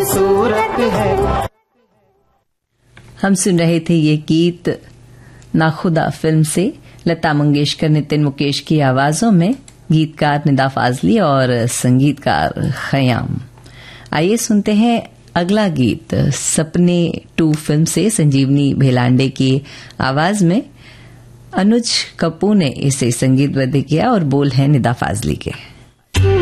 खूबसूरत है। हम सुन रहे थे ये गीत नाखुदा फिल्म से, लता मंगेशकर, नितिन मुकेश की आवाजों में, गीतकार निदा फाजली और संगीतकार खयाम। आइए सुनते हैं अगला गीत सपने 2 फिल्म से, संजीवनी भेलांडे की आवाज में। अनुज कपूर ने इसे संगीतबद्ध किया और बोल है निदा फाजली के।